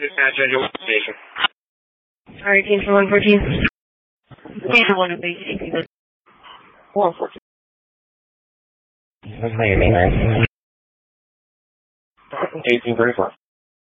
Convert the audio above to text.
Dispatch at your station. Alright, team for 114. Team for 114. 114. What's my name, man? 1834.